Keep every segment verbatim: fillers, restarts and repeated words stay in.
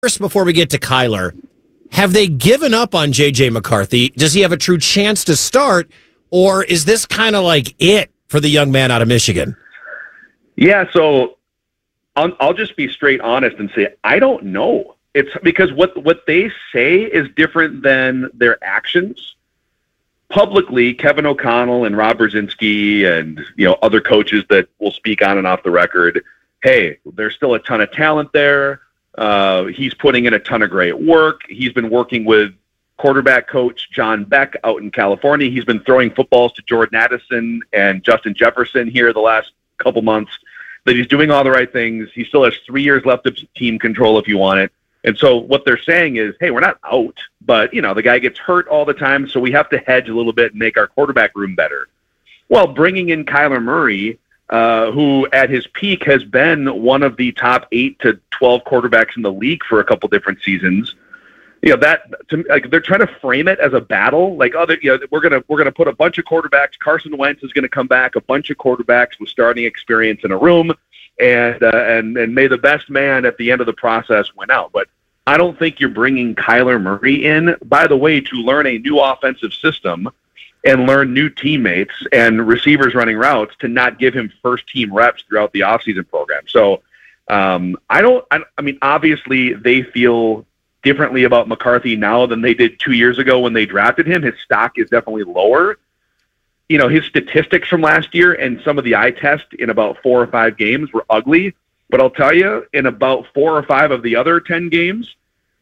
First, before we get to Kyler, have they given up on J J McCarthy? Does he have a true chance to start, or is this kind of like it for the young man out of Michigan? Yeah, so I'll, I'll just be straight honest and say I don't know. It's because what what they say is different than their actions. Publicly, Kevin O'Connell and Rob Brzezinski and you know other coaches that will speak on and off the record, hey, there's still a ton of talent there. Uh, he's putting in a ton of great work. He's been working with quarterback coach John Beck out in California. He's been throwing footballs to Jordan Addison and Justin Jefferson here the last couple months. That he's doing all the right things. He still has three years left of team control if you want it. And so what they're saying is, hey, we're not out, but, you know, the guy gets hurt all the time, so we have to hedge a little bit and make our quarterback room better. Well, bringing in Kyler Murray, uh, who at his peak has been one of the top eight to twelve quarterbacks in the league for a couple different seasons, you know, that to, like they're trying to frame it as a battle. Like, oh, you know, we're gonna we're gonna put a bunch of quarterbacks. Carson Wentz is gonna come back, a bunch of quarterbacks with starting experience in a room. And, uh, and and may the best man at the end of the process win out. But I don't think you're bringing Kyler Murray in, by the way, to learn a new offensive system and learn new teammates and receivers running routes to not give him first-team reps throughout the offseason program. So um, I don't I, – I mean, obviously they feel differently about McCarthy now than they did two years ago when they drafted him. His stock is definitely lower. You know, his statistics from last year and some of the eye test in about four or five games were ugly. But I'll tell you, in about four or five of the other ten games,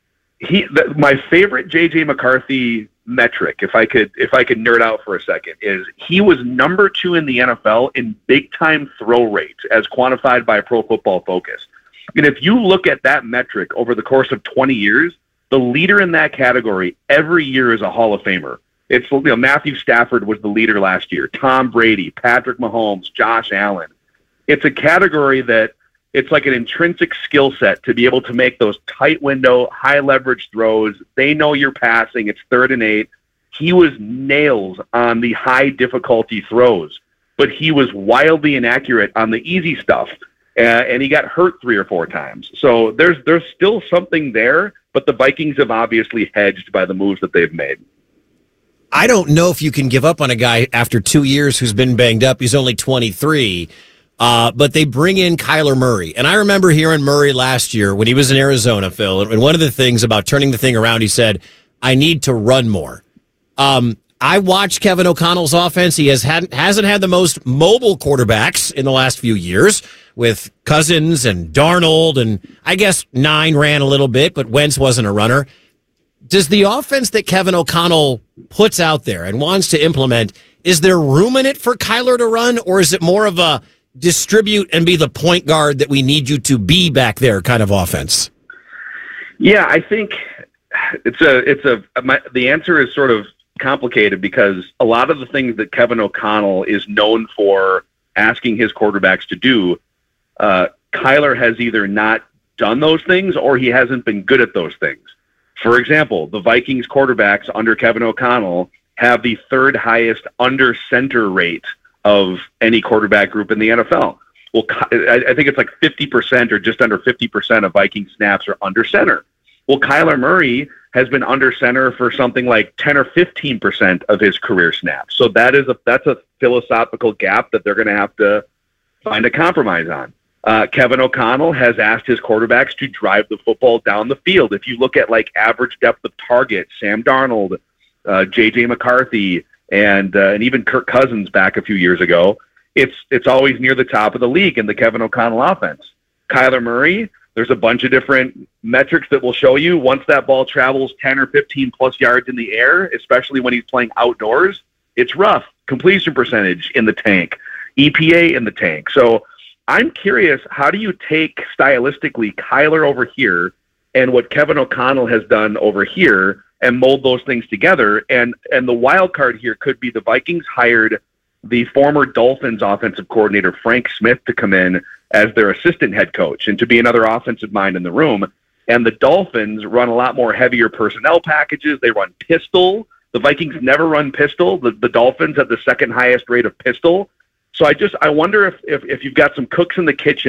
he the, my favorite J J McCarthy metric, if I could if I could nerd out for a second, is he was number two in the N F L in big time throw rates as quantified by Pro Football Focus. And if you look at that metric over the course of twenty years, the leader in that category every year is a Hall of Famer. It's, you know, Matthew Stafford was the leader last year. Tom Brady, Patrick Mahomes, Josh Allen. It's a category that it's like an intrinsic skill set to be able to make those tight window, high leverage throws. They know you're passing. It's third and eight. He was nails on the high difficulty throws, but he was wildly inaccurate on the easy stuff. Uh, and he got hurt three or four times. So there's there's still something there, but the Vikings have obviously hedged by the moves that they've made. I don't know if you can give up on a guy after two years who's been banged up. He's only twenty-three, uh, but they bring in Kyler Murray. And I remember hearing Murray last year when he was in Arizona, Phil, and one of the things about turning the thing around, he said, I need to run more. Um, I watched Kevin O'Connell's offense. He has had, hasn't had the most mobile quarterbacks in the last few years with Cousins and Darnold, and I guess Nine ran a little bit, but Wentz wasn't a runner. Does the offense that Kevin O'Connell puts out there and wants to implement, is there room in it for Kyler to run, or is it more of a distribute and be the point guard that we need you to be back there kind of offense? Yeah, I think it's a it's a my, the answer is sort of complicated because a lot of the things that Kevin O'Connell is known for asking his quarterbacks to do, uh, Kyler has either not done those things or he hasn't been good at those things. For example, the Vikings quarterbacks under Kevin O'Connell have the third highest under center rate of any quarterback group in the N F L. Well, I think it's like fifty percent or just under fifty percent of Viking snaps are under center. Well, Kyler Murray has been under center for something like ten or fifteen percent of his career snaps. So that is a, that's a philosophical gap that they're going to have to find a compromise on. Uh, Kevin O'Connell has asked his quarterbacks to drive the football down the field. If you look at like average depth of target, Sam Darnold, uh, J J McCarthy, and uh, and even Kirk Cousins back a few years ago, it's it's always near the top of the league in the Kevin O'Connell offense. Kyler Murray, there's a bunch of different metrics that will show you once that ball travels ten or fifteen plus yards in the air, especially when he's playing outdoors, it's rough. Completion percentage in the tank, E P A in the tank. So I'm curious, how do you take stylistically Kyler over here and what Kevin O'Connell has done over here and mold those things together? And and the wild card here could be the Vikings hired the former Dolphins offensive coordinator, Frank Smith, to come in as their assistant head coach and to be another offensive mind in the room. And the Dolphins run a lot more heavier personnel packages. They run pistol. The Vikings never run pistol. The, the Dolphins have the second highest rate of pistol. So I just I wonder if, if if you've got some cooks in the kitchen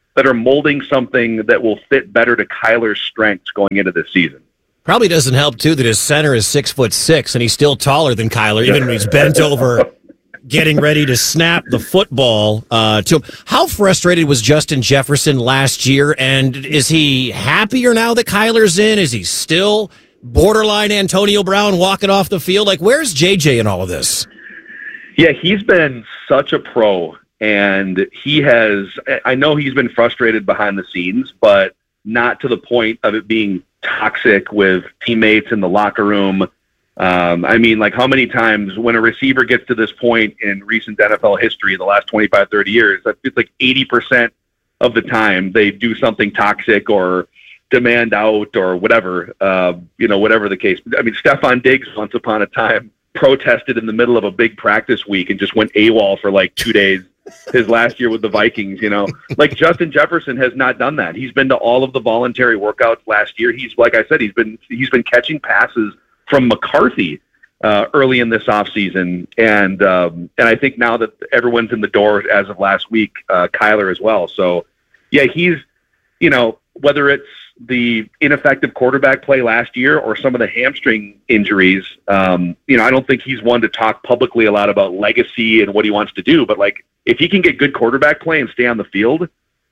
that are molding something that will fit better to Kyler's strengths going into this season. Probably doesn't help, too, that his center is six foot six, and he's still taller than Kyler, even when he's bent over getting ready to snap the football uh, to him. How frustrated was Justin Jefferson last year, and is he happier now that Kyler's in? Is he still borderline Antonio Brown walking off the field? Like, where's J J in all of this? Yeah, he's been such a pro, and he has, I know he's been frustrated behind the scenes, but not to the point of it being toxic with teammates in the locker room. Um, I mean, like how many times when a receiver gets to this point in recent N F L history in the last twenty-five, thirty years, it's like eighty percent of the time they do something toxic or demand out or whatever, uh, you know, whatever the case. I mean, Stephon Diggs once upon a time protested in the middle of a big practice week and just went AWOL for like two days. His last year with the Vikings, you know, like Justin Jefferson has not done that. He's been to all of the voluntary workouts last year. He's, like I said, he's been, he's been catching passes from McCarthy uh, early in this offseason. And, um, and I think now that everyone's in the door as of last week, uh, Kyler as well. So yeah, he's, you know, whether it's the ineffective quarterback play last year or some of the hamstring injuries, um, you know, I don't think he's one to talk publicly a lot about legacy and what he wants to do, but like, if he can get good quarterback play and stay on the field,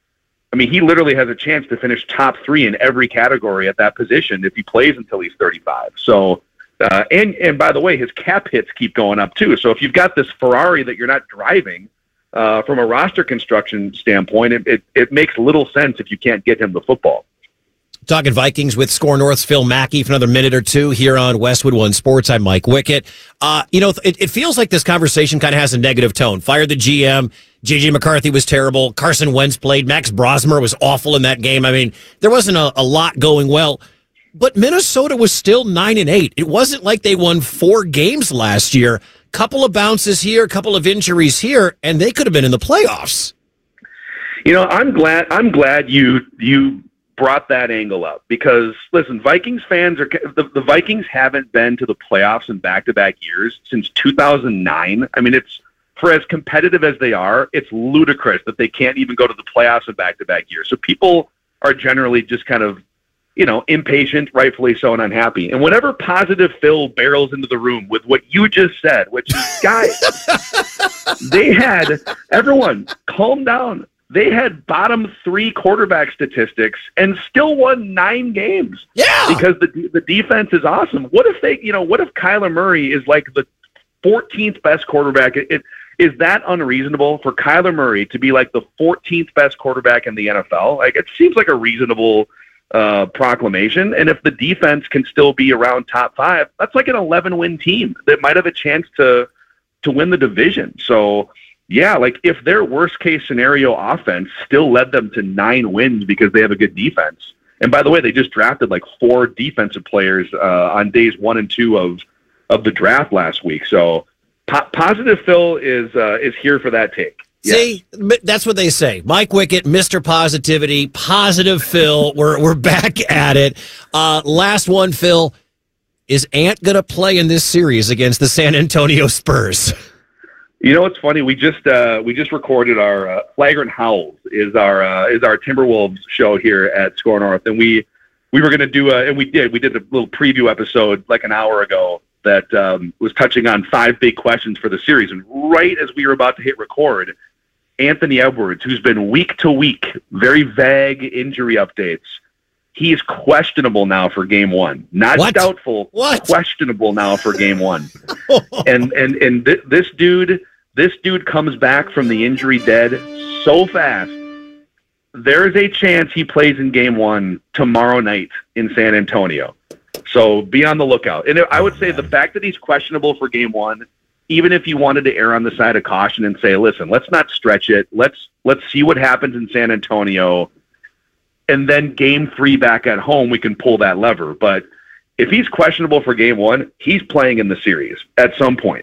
I mean, he literally has a chance to finish top three in every category at that position if he plays until he's thirty-five. So, uh, and, and by the way, his cap hits keep going up too. So if you've got this Ferrari that you're not driving, uh, from a roster construction standpoint, it, it, it makes little sense if you can't get him the football. Talking Vikings with Score North's Phil Mackey for another minute or two here on Westwood One Sports. I'm Mike Wickett. Uh, you know, it, it feels like this conversation kind of has a negative tone. Fired the G M. J J McCarthy was terrible. Carson Wentz played. Max Brosmer was awful in that game. I mean, there wasn't a, a lot going well. But Minnesota was still nine and eight. It wasn't like they won four games last year. Couple of bounces here, a couple of injuries here, and they could have been in the playoffs. You know, I'm glad. I'm glad you you. brought that angle up because listen, Vikings fans are the, the Vikings haven't been to the playoffs in back-to-back years since two thousand nine. I mean, it's for as competitive as they are, it's ludicrous that they can't even go to the playoffs in back-to-back years. So people are generally just kind of, you know, impatient, rightfully so, and unhappy. And whenever Positive Phil barrels into the room with what you just said, which is, guys, they had everyone calm down. They had bottom three quarterback statistics and still won nine games. Yeah, because the the defense is awesome. What if they, you know, what if Kyler Murray is like the fourteenth best quarterback? It, it is that unreasonable for Kyler Murray to be like the fourteenth best quarterback in the N F L? Like, it seems like a reasonable uh, proclamation. And if the defense can still be around top five, that's like an eleven win team that might have a chance to to win the division. So. Yeah, like if their worst case scenario offense still led them to nine wins because they have a good defense. And by the way, they just drafted like four defensive players uh, on days one and two of of the draft last week. So po- Positive Phil is uh, is here for that take. Yeah. See, that's what they say. Mike Wickett, Mister Positivity, Positive Phil. We're we're back at it. Uh, last one, Phil. Is Ant going to play in this series against the San Antonio Spurs? You know what's funny? We just uh, we just recorded our uh, Flagrant Howls is our uh, is our Timberwolves show here at Score North, and we we were going to do a, and we did we did a little preview episode like an hour ago that um, was touching on five big questions for the series, and right as we were about to hit record, Anthony Edwards, who's been week to week, very vague injury updates. He's questionable now for game one. Not what? doubtful, what? questionable now for game one. and and and th- this dude, this dude comes back from the injury dead so fast. There is a chance he plays in game one tomorrow night in San Antonio. So be on the lookout. And I would say the fact that he's questionable for game one, even if you wanted to err on the side of caution and say, listen, let's not stretch it. Let's let's see what happens in San Antonio. And then game three back at home, we can pull that lever. But if he's questionable for game one, he's playing in the series at some point.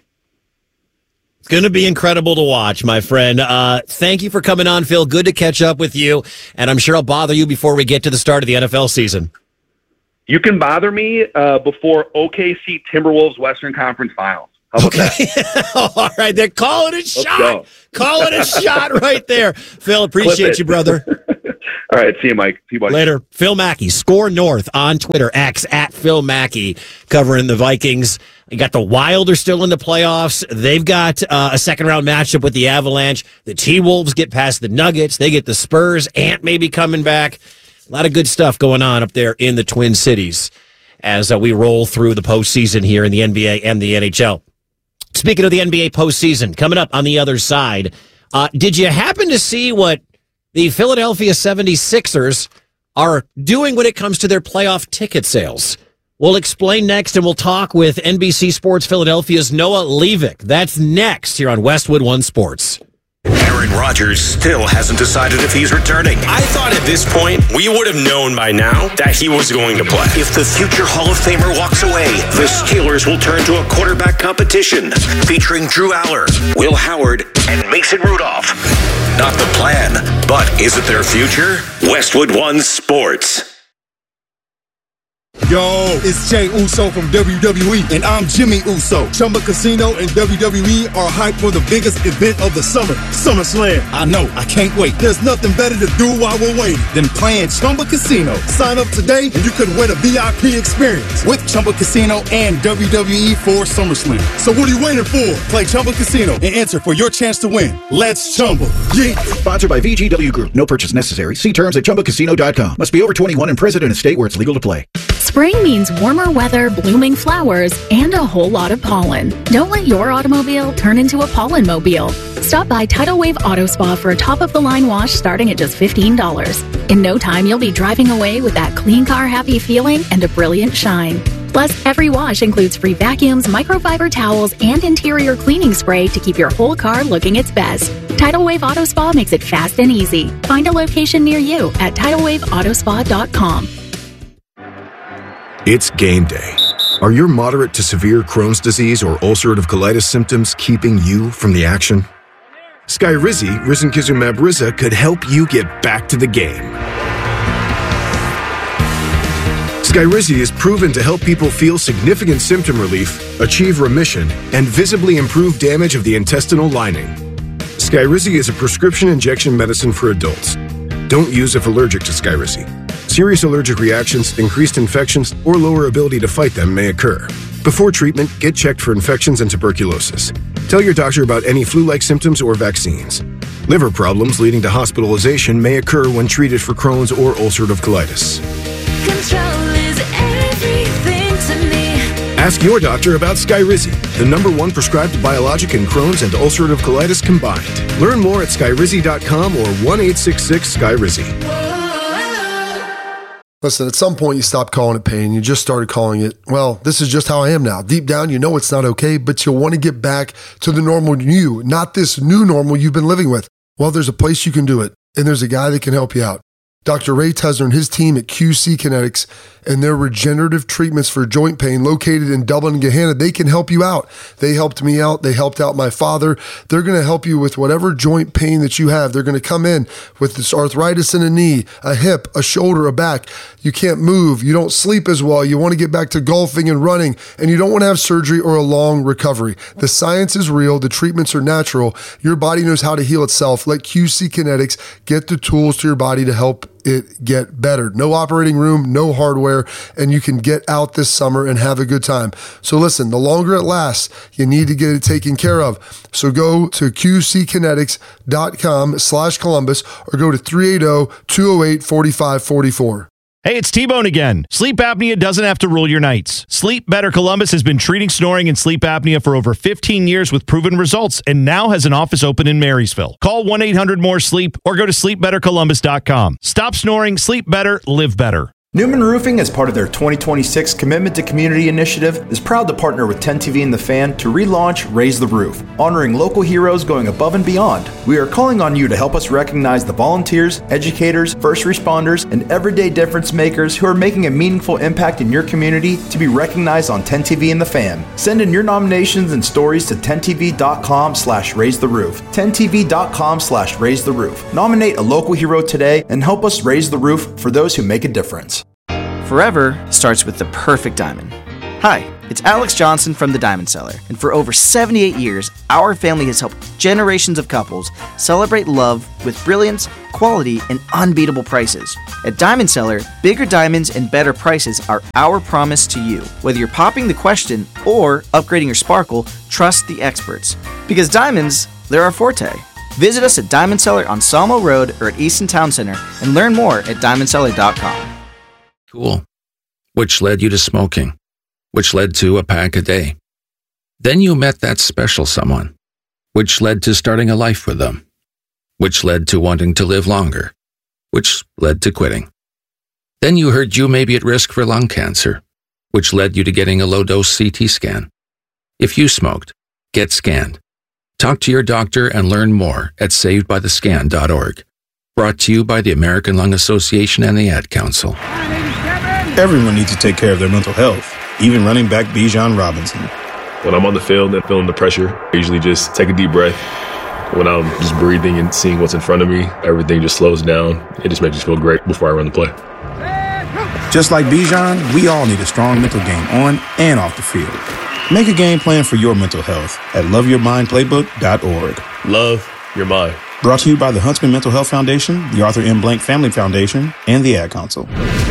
It's going to be incredible to watch, my friend. Uh, thank you for coming on, Phil. Good to catch up with you. And I'm sure I'll bother you before we get to the start of the N F L season. You can bother me uh, before O K C Timberwolves Western Conference Finals. How about Okay. that? All right. They're calling it shot. go. Calling it shot right there. Phil, appreciate it. you, brother. All right. See you, Mike. See you, buddy. Later. Phil Mackey, Score North on Twitter, X at Phil Mackey, covering the Vikings. You got the Wild are still in the playoffs. They've got uh, a second round matchup with the Avalanche. The T-Wolves get past the Nuggets. They get the Spurs. Ant may be coming back. A lot of good stuff going on up there in the Twin Cities as uh, we roll through the postseason here in the N B A and the N H L. Speaking of the N B A postseason, coming up on the other side, uh, did you happen to see what the Philadelphia seventy-sixers are doing when it comes to their playoff ticket sales? We'll explain next, and we'll talk with N B C Sports Philadelphia's Noah Levick. That's next here on Westwood One Sports. Aaron Rodgers still hasn't decided if he's returning. I thought at this point, we would have known by now that he was going to play. If the future Hall of Famer walks away, the Steelers will turn to a quarterback competition featuring Drew Aller, Will Howard, and Mason Rudolph. Not the plan, but is it their future? Westwood One Sports. Yo, it's Jay Uso from W W E, and I'm Jimmy Uso. Chumba Casino and W W E are hyped for the biggest event of the summer, SummerSlam. I know, I can't wait. There's nothing better to do while we're waiting than playing Chumba Casino. Sign up today, and you could win a V I P experience with Chumba Casino and W W E for SummerSlam. So what are you waiting for? Play Chumba Casino and enter for your chance to win. Let's Chumba. Yeah. Sponsored by V G W Group. No purchase necessary. See terms at chumba casino dot com. Must be over twenty-one and present in a state where it's legal to play. Spring means warmer weather, blooming flowers, and a whole lot of pollen. Don't let your automobile turn into a pollen mobile. Stop by Tidal Wave Auto Spa for a top-of-the-line wash starting at just fifteen dollars. In no time, you'll be driving away with that clean car happy feeling and a brilliant shine. Plus, every wash includes free vacuums, microfiber towels, and interior cleaning spray to keep your whole car looking its best. Tidal Wave Auto Spa makes it fast and easy. Find a location near you at tidal wave auto spa dot com. It's game day. Are your moderate to severe Crohn's disease or ulcerative colitis symptoms keeping you from the action? Skyrizi, risankizumab Riza, could help you get back to the game. Skyrizi is proven to help people feel significant symptom relief, achieve remission, and visibly improve damage of the intestinal lining. Skyrizi is a prescription injection medicine for adults. Don't use if allergic to Skyrizi. Serious allergic reactions, increased infections, or lower ability to fight them may occur. Before treatment, get checked for infections and tuberculosis. Tell your doctor about any flu-like symptoms or vaccines. Liver problems leading to hospitalization may occur when treated for Crohn's or ulcerative colitis. Control is everything to me. Ask your doctor about Skyrizi, the number one prescribed biologic in Crohn's and ulcerative colitis combined. Learn more at skyrizi dot com or one eight six six Skyrizi. Listen, at some point you stopped calling it pain. You just started calling it, well, this is just how I am now. Deep down, you know it's not okay, but you want to get back to the normal you, not this new normal you've been living with. Well, there's a place you can do it, and there's a guy that can help you out. Doctor Ray Tesner and his team at Q C Kinetics and their regenerative treatments for joint pain located in Dublin and Gahanna, they can help you out. They helped me out. They helped out my father. They're going to help you with whatever joint pain that you have. They're going to come in with this arthritis in a knee, a hip, a shoulder, a back. You can't move. You don't sleep as well. You want to get back to golfing and running, and you don't want to have surgery or a long recovery. The science is real. The treatments are natural. Your body knows how to heal itself. Let Q C Kinetics get the tools to your body to help it get better. No operating room, no hardware, and you can get out this summer and have a good time. So listen, the longer it lasts, you need to get it taken care of. So go to Q C kinetics dot com slash Columbus or go to three eight zero, two zero eight, four five four four. Hey, it's T-Bone again. Sleep apnea doesn't have to rule your nights. Sleep Better Columbus has been treating snoring and sleep apnea for over fifteen years with proven results and now has an office open in Marysville. Call one eight hundred more sleep or go to sleep better columbus dot com. Stop snoring, sleep better, live better. Newman Roofing, as part of their twenty twenty-six Commitment to Community initiative, is proud to partner with ten T V and The Fan to relaunch Raise the Roof, honoring local heroes going above and beyond. We are calling on you to help us recognize the volunteers, educators, first responders, and everyday difference makers who are making a meaningful impact in your community to be recognized on ten T V and The Fan. Send in your nominations and stories to ten T V dot com slash raise the roof. ten T V dot com slash raise the roof. Nominate a local hero today and help us raise the roof for those who make a difference. Forever starts with the perfect diamond. Hi, It's Alex Johnson from the Diamond Cellar, and for over seventy-eight years, our family has helped generations of couples celebrate love with brilliance, quality, and unbeatable prices. At Diamond Cellar, bigger diamonds and better prices are our promise to you. Whether you're popping the question or upgrading your sparkle, trust the experts. Because diamonds, they're our forte. Visit us at Diamond Cellar on Sawmill Road or at Easton Town Center and learn more at diamond cellar dot com. Cool. Which led you to smoking, which led to a pack a day. Then you met that special someone, which led to starting a life with them, which led to wanting to live longer, which led to quitting. Then you heard you may be at risk for lung cancer, which led you to getting a low-dose C T scan. If you smoked, get scanned. Talk to your doctor and learn more at saved by the scan dot org. Brought to you by the American Lung Association and the Ad Council. Everyone needs to take care of their mental health, even running back Bijan Robinson. When I'm on the field and feeling the pressure, I usually just take a deep breath. When I'm just breathing and seeing what's in front of me, everything just slows down. It just makes me feel great before I run the play. Just like Bijan, we all need a strong mental game on and off the field. Make a game plan for your mental health at love your mind playbook dot org. Love your mind. Brought to you by the Huntsman Mental Health Foundation, the Arthur M. Blank Family Foundation, and the Ad Council.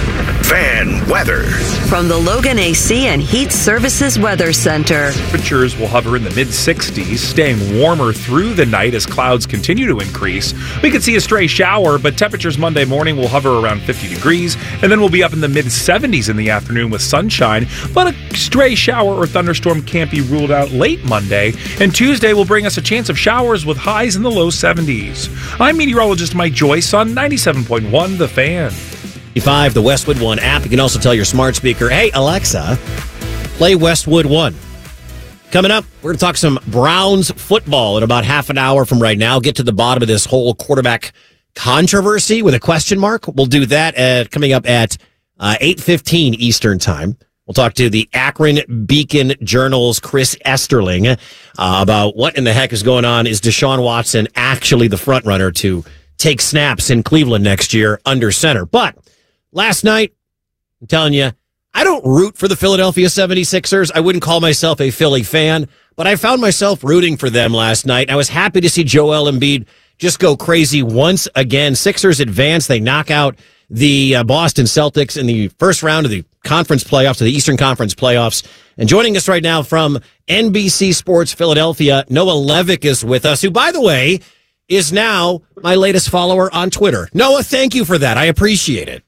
Fan weather. From the Logan A C and Heat Services Weather Center. Temperatures will hover in the mid sixties, staying warmer through the night as clouds continue to increase. We could see a stray shower, but temperatures Monday morning will hover around fifty degrees, and then we'll be up in the mid seventies in the afternoon with sunshine. But a stray shower or thunderstorm can't be ruled out late Monday, and Tuesday will bring us a chance of showers with highs in the low seventies. I'm meteorologist Mike Joyce on ninety-seven point one The Fan. Five, the Westwood One app. You can also tell your smart speaker, hey, Alexa, play Westwood One. Coming up, we're going to talk some Browns football in about half an hour from right now. Get to the bottom of this whole quarterback controversy with a question mark. We'll do that at, coming up at uh, eight fifteen Eastern Time. We'll talk to the Akron Beacon Journal's Chris Esterling uh, about what in the heck is going on. Is Deshaun Watson actually the front runner to take snaps in Cleveland next year under center? But last night, I'm telling you, I don't root for the Philadelphia seventy-sixers. I wouldn't call myself a Philly fan, but I found myself rooting for them last night. I was happy to see Joel Embiid just go crazy once again. Sixers advance. They knock out the uh, Boston Celtics in the first round of the conference playoffs, of the Eastern Conference playoffs. And joining us right now from N B C Sports Philadelphia, Noah Levick is with us, who, by the way, is now my latest follower on Twitter. Noah, thank you for that. I appreciate it.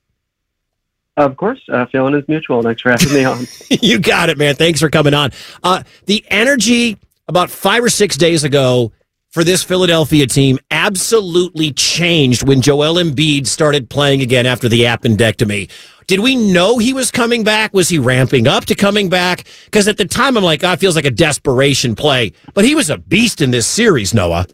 Of course. Uh, feeling is mutual. Thanks for having me on. You got it, man. Thanks for coming on. Uh, the energy about five or six days ago for this Philadelphia team absolutely changed when Joel Embiid started playing again after the appendectomy. Did we know he was coming back? Was he ramping up to coming back? Because at the time, I'm like, oh, it feels like a desperation play. But he was a beast in this series, Noah.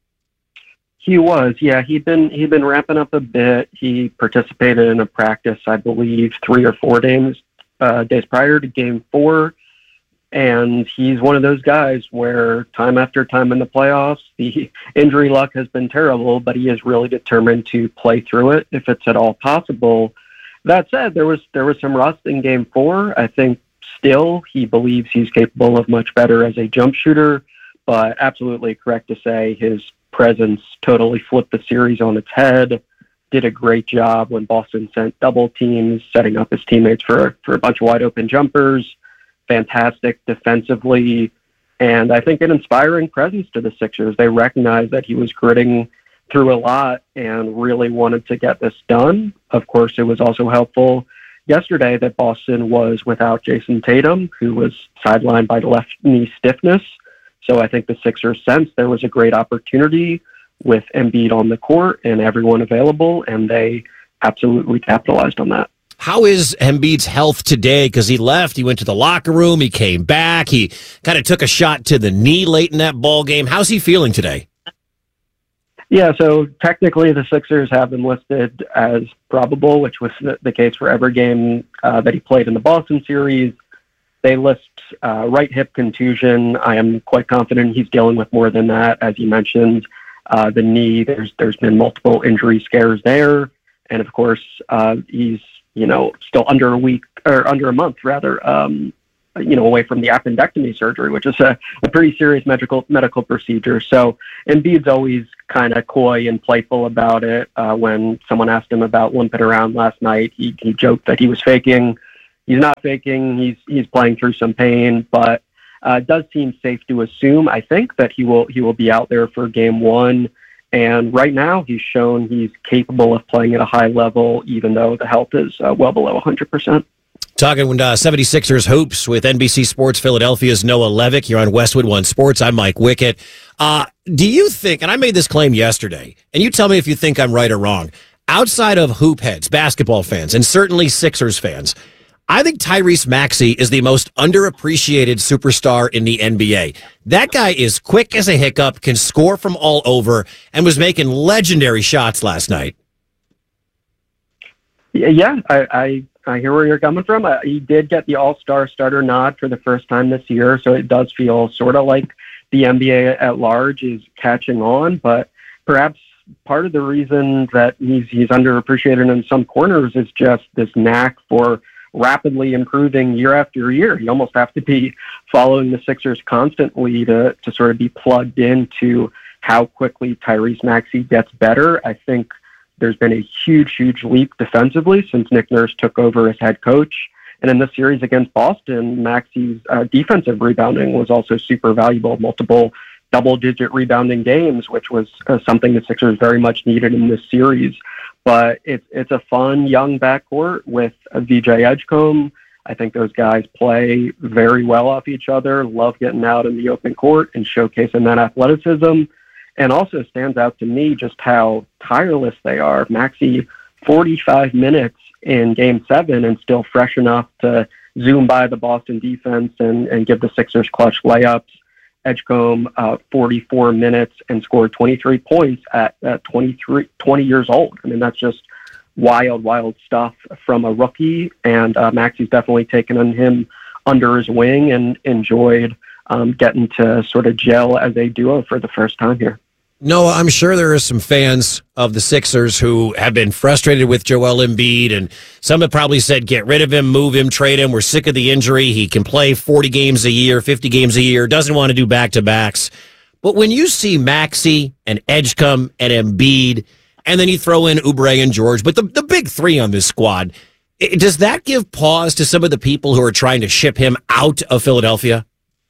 He was, yeah. He'd been he'd been ramping up a bit. He participated in a practice, I believe, three or four days uh, days prior to Game Four, and he's one of those guys where time after time in the playoffs, the injury luck has been terrible, but he is really determined to play through it if it's at all possible. That said, there was there was some rust in Game Four. I think still he believes he's capable of much better as a jump shooter, but absolutely correct to say his presence totally flipped the series on its head. Did a great job when Boston sent double teams, setting up his teammates for, for a bunch of wide open jumpers. Fantastic defensively. And I think an inspiring presence to the Sixers. They recognized that he was gritting through a lot and really wanted to get this done. Of course, it was also helpful yesterday that Boston was without Jason Tatum, who was sidelined by left knee stiffness. So I think the Sixers sensed there was a great opportunity with Embiid on the court and everyone available, and they absolutely capitalized on that. How is Embiid's health today? Because he left, he went to the locker room, he came back, he kind of took a shot to the knee late in that ball game. How's he feeling today? Yeah, so technically the Sixers have him listed as probable, which was the, the case for every game uh, that he played in the Boston series. They list uh, right hip contusion. I am quite confident he's dealing with more than that. As you mentioned, uh, the knee, there's there's been multiple injury scares there. And of course, uh, he's, you know, still under a week or under a month rather, um, you know, away from the appendectomy surgery, which is a, a pretty serious medical medical procedure. So Embiid's always kind of coy and playful about it. Uh, when someone asked him about limping around last night, he, he joked that he was faking. He's not faking. He's he's playing through some pain, but uh, it does seem safe to assume, I think, that he will he will be out there for game one. And right now, he's shown he's capable of playing at a high level, even though the health is uh, well below one hundred percent. Talking uh, seventy-sixers hoops with N B C Sports Philadelphia's Noah Levick here on Westwood One Sports. I'm Mike Wickett. Uh, do you think, and I made this claim yesterday, and you tell me if you think I'm right or wrong, outside of hoop heads, basketball fans, and certainly Sixers fans, I think Tyrese Maxey is the most underappreciated superstar in the N B A. That guy is quick as a hiccup, can score from all over, and was making legendary shots last night. Yeah, I, I, I hear where you're coming from. Uh, he did get the All-Star starter nod for the first time this year, so it does feel sort of like the N B A at large is catching on, but perhaps part of the reason that he's, he's underappreciated in some corners is just this knack for rapidly improving year after year. You almost have to be following the Sixers constantly to, to sort of be plugged into how quickly Tyrese Maxey gets better. I think there's been a huge, huge leap defensively since Nick Nurse took over as head coach. And in this series against Boston, Maxey's uh, defensive rebounding was also super valuable, multiple double-digit rebounding games, which was uh, something the Sixers very much needed in this series. But it's it's a fun young backcourt with uh, V J Edgecombe. I think those guys play very well off each other, love getting out in the open court and showcasing that athleticism. And also stands out to me just how tireless they are. Maxey, forty-five minutes in game seven and still fresh enough to zoom by the Boston defense and, and give the Sixers clutch layups. Edgecombe, uh, forty-four minutes and scored twenty-three points at, at twenty-three, twenty years old. I mean, that's just wild, wild stuff from a rookie. And uh, Maxey's definitely taken him under his wing and enjoyed um, getting to sort of gel as a duo for the first time here. Noah, I'm sure there are some fans of the Sixers who have been frustrated with Joel Embiid, and some have probably said, get rid of him, move him, trade him. We're sick of the injury. He can play forty games a year, fifty games a year, doesn't want to do back-to-backs. But when you see Maxey and Edgecombe and Embiid, and then you throw in Oubre and George, but the, the big three on this squad, it, does that give pause to some of the people who are trying to ship him out of Philadelphia?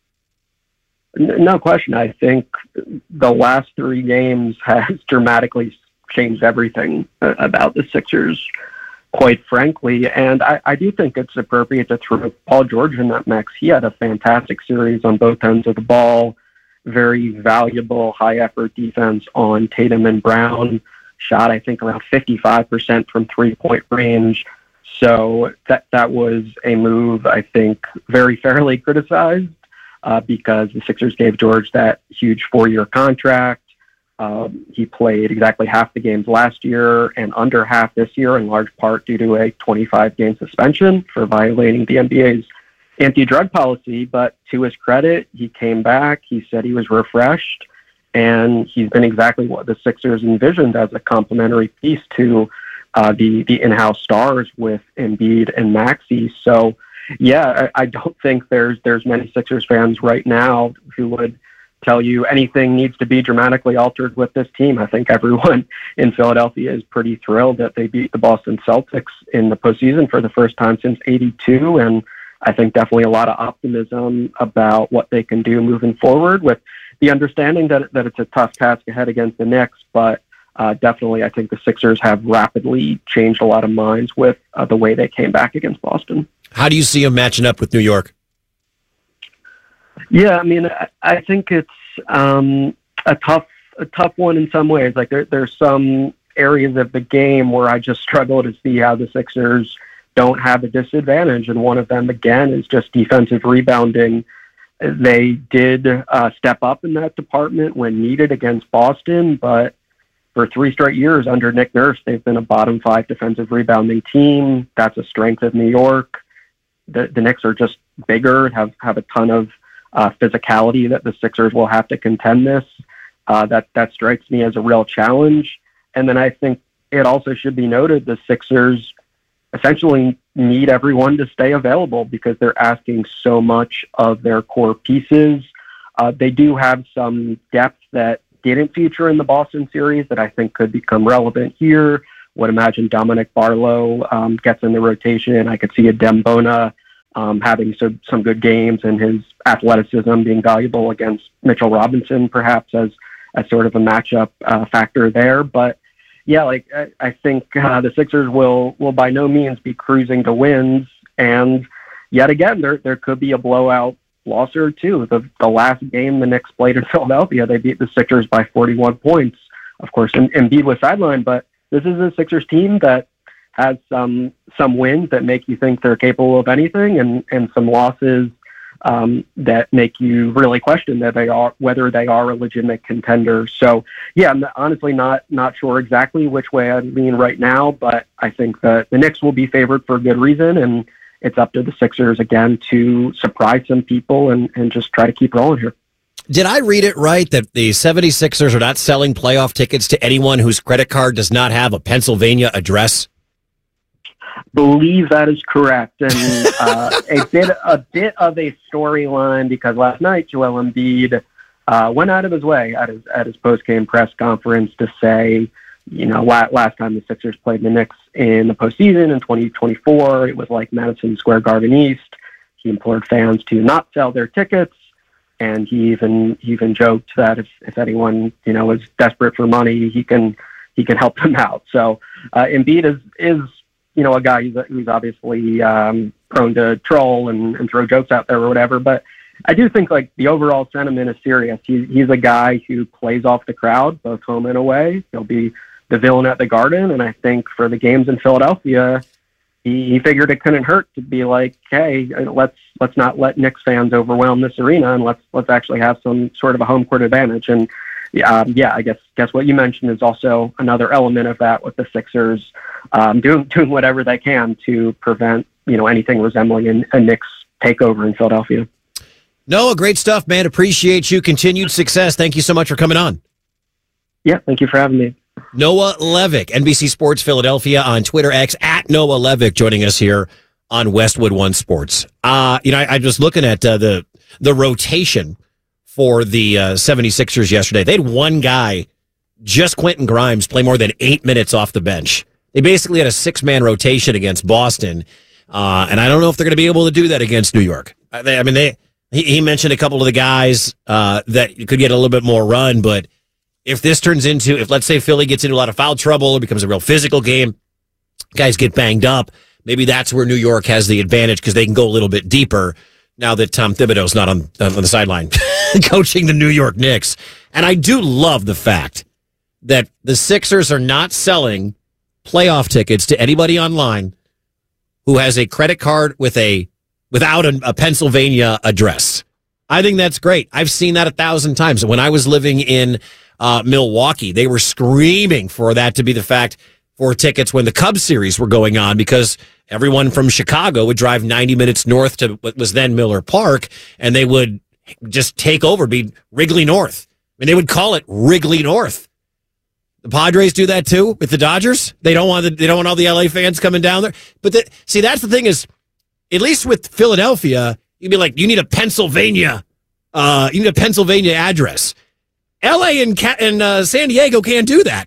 No question. I think the last three games has dramatically changed everything about the Sixers, quite frankly. And I, I do think it's appropriate to throw Paul George in that mix. He had a fantastic series on both ends of the ball, very valuable, high-effort defense on Tatum and Brown. Shot, I think, around fifty-five percent from three-point range. So that that was a move, I think, very fairly criticized. Uh, because the Sixers gave George that huge four-year contract. Um, he played exactly half the games last year and under half this year, in large part due to a twenty-five game suspension for violating the N B A's anti-drug policy. But to his credit, he came back. He said he was refreshed, and he's been exactly what the Sixers envisioned as a complementary piece to uh, the, the in-house stars with Embiid and Maxey. So, yeah, I, I don't think there's there's many Sixers fans right now who would tell you anything needs to be dramatically altered with this team. I think everyone in Philadelphia is pretty thrilled that they beat the Boston Celtics in the postseason for the first time since eighty-two, and I think definitely a lot of optimism about what they can do moving forward, with the understanding that that it's a tough task ahead against the Knicks, but uh, definitely I think the Sixers have rapidly changed a lot of minds with uh, the way they came back against Boston. How do you see him matching up with New York? Yeah, I mean, I, I think it's um, a tough, a tough one in some ways. Like there, there's some areas of the game where I just struggle to see how the Sixers don't have a disadvantage, and one of them again is just defensive rebounding. They did uh, step up in that department when needed against Boston, but for three straight years under Nick Nurse, they've been a bottom five defensive rebounding team. That's a strength of New York. The, the Knicks are just bigger, have, have a ton of uh, physicality that the Sixers will have to contend this. Uh, that, that strikes me as a real challenge. And then I think it also should be noted the Sixers essentially need everyone to stay available because they're asking so much of their core pieces. Uh, they do have some depth that didn't feature in the Boston series that I think could become relevant here. Would imagine Dominic Barlow um, gets in the rotation. I could see a Dembona um, having some, some good games and his athleticism being valuable against Mitchell Robinson, perhaps as, as sort of a matchup uh, factor there. But yeah, like I, I think uh, the Sixers will will by no means be cruising to wins. And yet again, there there could be a blowout loss or two. The, the last game the Knicks played in Philadelphia, they beat the Sixers by forty-one points. Of course, Embiid was sidelined, but this is a Sixers team that has some some wins that make you think they're capable of anything, and, and some losses um, that make you really question that they are whether they are a legitimate contender. So, yeah, I'm honestly not not sure exactly which way I lean right now, but I think that the Knicks will be favored for good reason, and it's up to the Sixers again to surprise some people and, and just try to keep rolling here. Did I read it right that the seventy-sixers are not selling playoff tickets to anyone whose credit card does not have a Pennsylvania address? Believe that is correct, and uh, a bit a bit of a storyline because last night Joel Embiid uh, went out of his way at his at his post game press conference to say, you know, last time the Sixers played the Knicks in the postseason in twenty twenty-four, it was like Madison Square Garden East. He implored fans to not sell their tickets, and he even he even joked that if, if anyone you know is desperate for money, he can he can help them out. So uh, Embiid is is you know a guy who's, who's obviously um, prone to troll and, and throw jokes out there or whatever, but I do think like the overall sentiment is serious. He, he's a guy who plays off the crowd, both home and away. He'll be the villain at the Garden, and I think for the games in Philadelphia, he, he figured it couldn't hurt to be like, hey, let's let's not let Knicks fans overwhelm this arena, and let's let's actually have some sort of a home court advantage. And um, yeah, I guess guess what you mentioned is also another element of that with the Sixers um, doing doing whatever they can to prevent you know anything resembling a, a Knicks takeover in Philadelphia. Noah, great stuff, man. Appreciate you. Continued success. Thank you so much for coming on. Yeah, thank you for having me. Noah Levick, N B C Sports Philadelphia on Twitter, X, at Noah Levick, joining us here on Westwood One Sports. Uh, you know, I, I was looking at uh, the the rotation for the uh, seventy-sixers yesterday. They had one guy, just Quentin Grimes, play more than eight minutes off the bench. They basically had a six-man rotation against Boston, uh, and I don't know if they're going to be able to do that against New York. I, they, I mean, they he, he mentioned a couple of the guys uh, that could get a little bit more run, but if this turns into, if let's say Philly gets into a lot of foul trouble, it becomes a real physical game, guys get banged up, maybe that's where New York has the advantage because they can go a little bit deeper now that Tom Thibodeau's not on, on the sideline coaching the New York Knicks. And I do love the fact that the Sixers are not selling playoff tickets to anybody online who has a credit card with a without a, a Pennsylvania address. I think that's great. I've seen that a thousand times. When I was living in uh, Milwaukee, they were screaming for that to be the fact for tickets when the Cubs series were going on because everyone from Chicago would drive ninety minutes north to what was then Miller Park, and they would just take over, be Wrigley North. I mean, they would call it Wrigley North. The Padres do that too with the Dodgers. They don't want the, they don't want all the L A fans coming down there. But the, see, that's the thing is, at least with Philadelphia, you'd be like, you need a Pennsylvania, uh, you need a Pennsylvania address. L A and and uh, San Diego can't do that.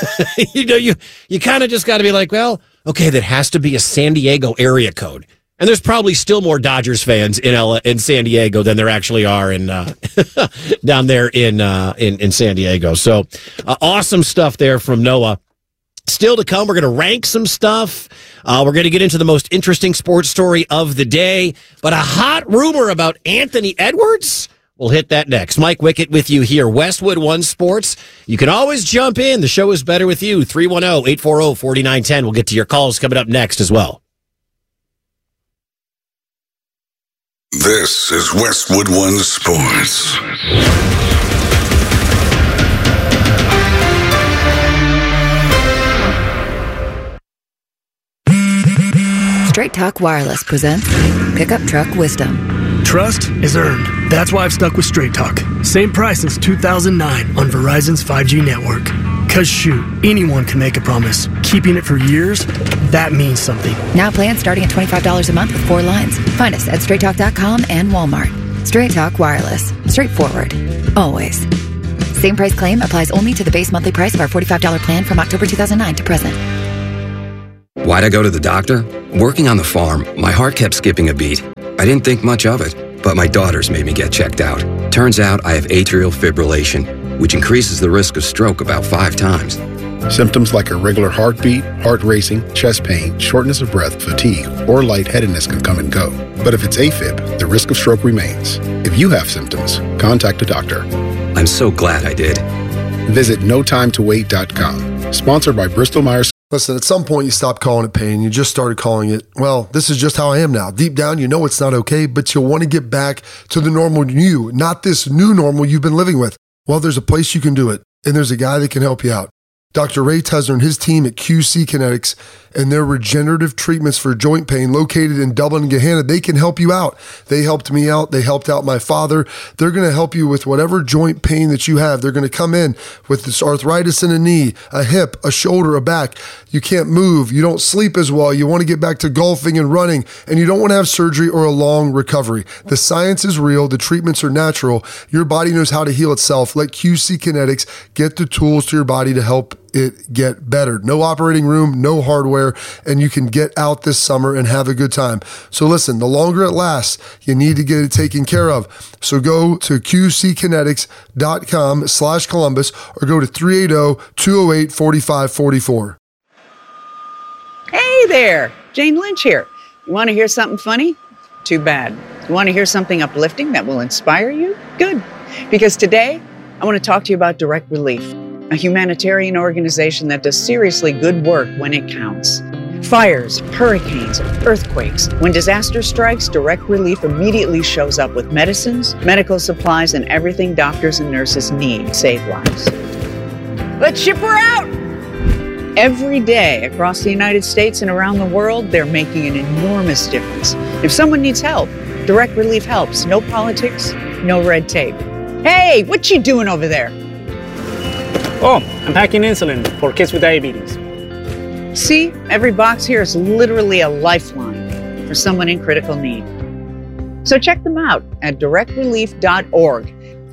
you know, you you kind of just got to be like, well, okay, that has to be a San Diego area code. And there's probably still more Dodgers fans in L A, in San Diego than there actually are in uh, down there in, uh, in in San Diego. So uh, awesome stuff there from Noah. Still to come, we're going to rank some stuff. Uh, we're going to get into the most interesting sports story of the day. But a hot rumor about Anthony Edwards? We'll hit that next. Mike Wickett with you here, Westwood One Sports. You can always jump in. The show is better with you. three one zero, eight four zero, four nine one zero. We'll get to your calls coming up next as well. This is Westwood One Sports. Straight Talk Wireless presents Pickup Truck Wisdom. Trust is earned. That's why I've stuck with Straight Talk. Same price since two thousand nine on Verizon's five G network. Because shoot, anyone can make a promise. Keeping it for years, that means something. Now plans starting at twenty-five dollars a month with four lines. Find us at straight talk dot com and Walmart. Straight Talk Wireless. Straightforward. Always. Same price claim applies only to the base monthly price of our forty-five dollars plan from October two thousand nine to present. Why'd I go to the doctor? Working on the farm, my heart kept skipping a beat. I didn't think much of it, but my daughters made me get checked out. Turns out I have atrial fibrillation, which increases the risk of stroke about five times. Symptoms like irregular heartbeat, heart racing, chest pain, shortness of breath, fatigue, or lightheadedness can come and go. But if it's AFib, the risk of stroke remains. If you have symptoms, contact a doctor. I'm so glad I did. Visit no time to wait dot com. Sponsored by Bristol Myers. Listen, at some point you stopped calling it pain. You just started calling it, well, this is just how I am now. Deep down, you know it's not okay, but you want to get back to the normal you, not this new normal you've been living with. Well, there's a place you can do it, and there's a guy that can help you out. Doctor Ray Tesner and his team at Q C Kinetics and their regenerative treatments for joint pain located in Dublin and Gahanna, they can help you out. They helped me out. They helped out my father. They're going to help you with whatever joint pain that you have. They're going to come in with this arthritis in a knee, a hip, a shoulder, a back. You can't move. You don't sleep as well. You want to get back to golfing and running, and you don't want to have surgery or a long recovery. The science is real. The treatments are natural. Your body knows how to heal itself. Let Q C Kinetics get the tools to your body to help it get better. No operating room, no hardware, and you can get out this summer and have a good time. So listen, the longer it lasts, you need to get it taken care of. So go to Q C kinetics dot com slash Columbus or go to three eight zero, two zero eight, four five four four. Hey there, Jane Lynch here. You want to hear something funny? Too bad. You want to hear something uplifting that will inspire you? Good. Because today, I want to talk to you about Direct Relief, a humanitarian organization that does seriously good work when it counts. Fires, hurricanes, earthquakes. When disaster strikes, Direct Relief immediately shows up with medicines, medical supplies, and everything doctors and nurses need to save lives. Let's ship her out! Every day across the United States and around the world, they're making an enormous difference. If someone needs help, Direct Relief helps. No politics, no red tape. Hey, what you doing over there? Oh, I'm packing insulin for kids with diabetes. See, every box here is literally a lifeline for someone in critical need. So check them out at direct relief dot org.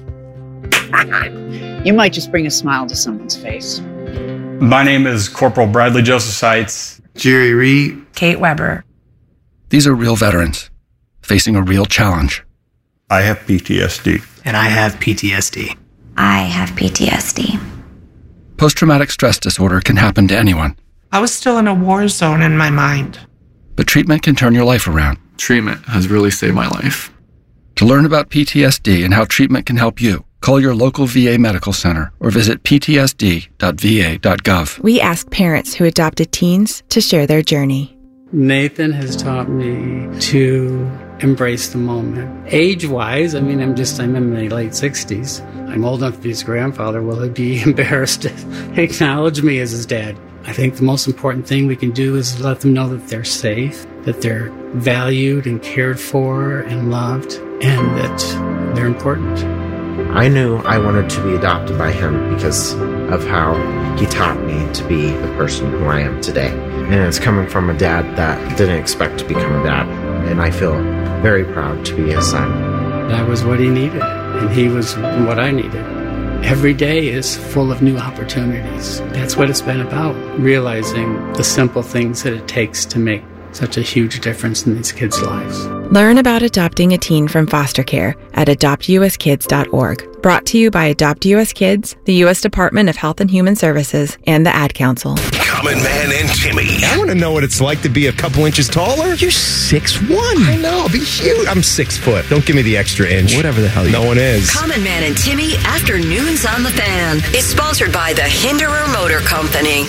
You might just bring a smile to someone's face. My name is Corporal Bradley Joseph Seitz. Jerry Reed. Kate Weber. These are real veterans facing a real challenge. I have P T S D. And I have P T S D. I have P T S D. Post-traumatic stress disorder can happen to anyone. I was still in a war zone in my mind. But treatment can turn your life around. Treatment has really saved my life. To learn about P T S D and how treatment can help you, call your local V A medical center or visit p t s d dot v a dot gov. We ask parents who adopted teens to share their journey. Nathan has taught me to embrace the moment. Age-wise, I mean, I'm just, I'm in my late sixties. I'm old enough to be his grandfather. Will he be embarrassed to acknowledge me as his dad? I think the most important thing we can do is let them know that they're safe, that they're valued and cared for and loved, and that they're important. I knew I wanted to be adopted by him because of how he taught me to be the person who I am today. And it's coming from a dad that didn't expect to become a dad. And I feel very proud to be his son. That was what he needed, and he was what I needed. Every day is full of new opportunities. That's what it's been about, realizing the simple things that it takes to make such a huge difference in these kids' lives. Learn about adopting a teen from foster care at adopt u s kids dot org. Brought to you by Adopt U S Kids, the U S Department of Health and Human Services, and the Ad Council. Common Man and Timmy. I want to know what it's like to be a couple inches taller. You're six one. I know, I'll be huge. I'm six foot. Don't give me the extra inch. Whatever the hell you No one is. Common Man and Timmy, Afternoons on the Fan, is sponsored by the Hinderer Motor Company.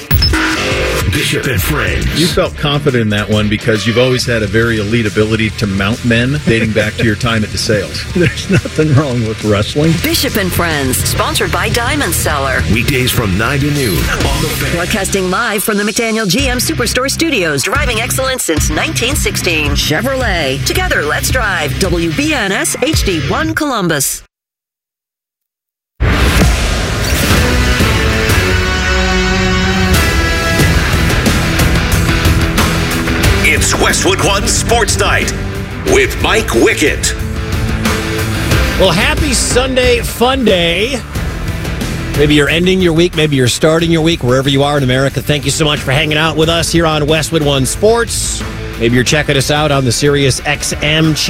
Bishop and Friends. You felt confident in that one because you've always had a very elite ability to mount men dating back to your time at DeSales. There's nothing wrong with wrestling. Bishop and Friends, sponsored by Diamond Seller. Weekdays from nine to noon on the Fan. Broadcasting live from the McDaniel G M Superstore Studios, driving excellence since nineteen sixteen. Chevrolet. Together, let's drive. W B N S H D one Columbus. It's Westwood One Sports Night with Mike Wickett. Well, happy Sunday fun day. Maybe you're ending your week, maybe you're starting your week, wherever you are in America. Thank you so much for hanging out with us here on Westwood One Sports. Maybe you're checking us out on the Sirius X M channel.